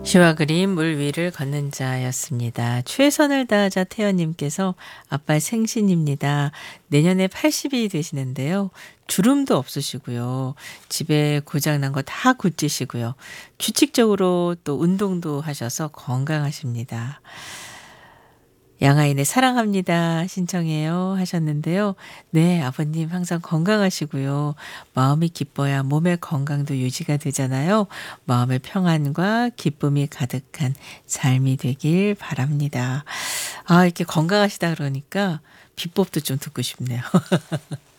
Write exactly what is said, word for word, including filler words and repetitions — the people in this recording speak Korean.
시와 그림 물 위를 걷는 자였습니다. 최선을 다하자 태연님께서 아빠 생신입니다. 내년에 팔십이 되시는데요. 주름도 없으시고요. 집에 고장난 거 다 고치시고요. 규칙적으로 또 운동도 하셔서 건강하십니다. 양아인의 사랑합니다. 신청해요 하셨는데요. 네, 아버님 항상 건강하시고요. 마음이 기뻐야 몸의 건강도 유지가 되잖아요. 마음의 평안과 기쁨이 가득한 삶이 되길 바랍니다. 아, 이렇게 건강하시다 그러니까 비법도 좀 듣고 싶네요.